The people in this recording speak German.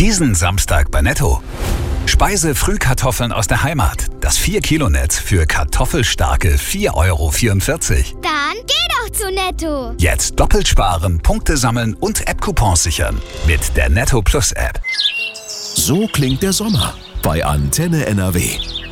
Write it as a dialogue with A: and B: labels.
A: Diesen Samstag bei Netto. Speise-Frühkartoffeln aus der Heimat. Das 4-Kilo-Netz für kartoffelstarke 4,44 €.
B: Dann geh doch zu Netto.
A: Jetzt doppelt sparen, Punkte sammeln und App-Coupons sichern. Mit der Netto Plus App.
C: So klingt der Sommer bei Antenne NRW.